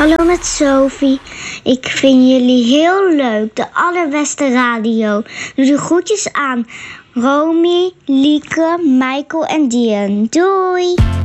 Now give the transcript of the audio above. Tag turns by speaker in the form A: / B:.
A: Hallo met Sophie. Ik vind jullie heel leuk. De allerbeste radio. Doe de groetjes aan Romy, Lieke, Michael en Dian. Doei!